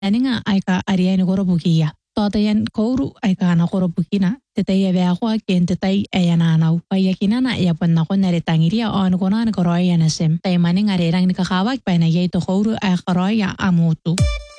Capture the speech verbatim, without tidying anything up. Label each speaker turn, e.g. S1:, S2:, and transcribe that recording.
S1: Aninga aika ariaini gorobukia. Totayan kouru aika na gorobukina. Tetaya veaqua ken tetai ayananau. Payakinana yaponna konare tangiria on konan koroya nasem. Taimaninga rerang nikakawak paina yaito kouru aikoroya amutu.